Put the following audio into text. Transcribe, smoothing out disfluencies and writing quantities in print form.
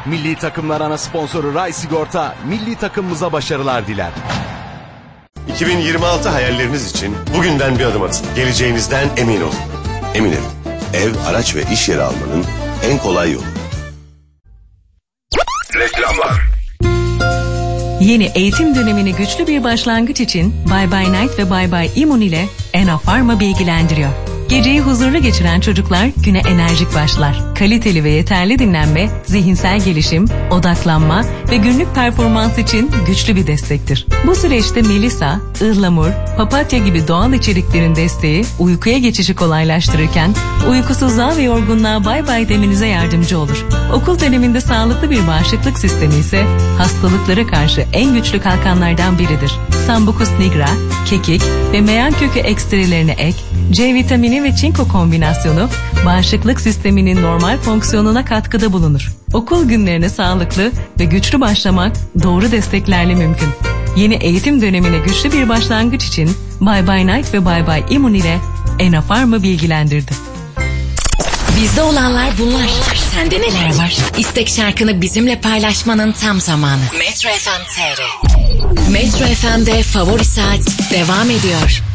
Milli takımlar ana sponsoru Ray Sigorta, milli takımımıza başarılar diler. 2026 hayalleriniz için bugünden bir adım atın. Geleceğinizden emin olun. Eminim, ev, araç ve iş yeri almanın en kolay yolu. Reklamlar. Yeni eğitim dönemini güçlü bir başlangıç için Bye Bye Night ve Bye Bye Immune ile Enofarma bilgilendiriyor. Geceyi huzurlu geçiren çocuklar güne enerjik başlar. Kaliteli ve yeterli dinlenme, zihinsel gelişim, odaklanma ve günlük performans için güçlü bir destektir. Bu süreçte melisa, ıhlamur, papatya gibi doğal içeriklerin desteği uykuya geçişi kolaylaştırırken uykusuzluğa ve yorgunluğa bye bye demenize yardımcı olur. Okul döneminde sağlıklı bir bağışıklık sistemi ise hastalıklara karşı en güçlü kalkanlardan biridir. Sambucus nigra, kekik ve meyan kökü ekstrelerine ek, C vitamini ve çinko kombinasyonu bağışıklık sisteminin normal fonksiyonuna katkıda bulunur. Okul günlerine sağlıklı ve güçlü başlamak doğru desteklerle mümkün. Yeni eğitim dönemine güçlü bir başlangıç için Bye Bye Night ve Bye Bye Immune ile Enofarma bilgilendirdi. Bizde olanlar bunlar. Sende neler var? İstek şarkını bizimle paylaşmanın tam zamanı. Metro FM TR. Metro FM'de Favori Saat devam ediyor.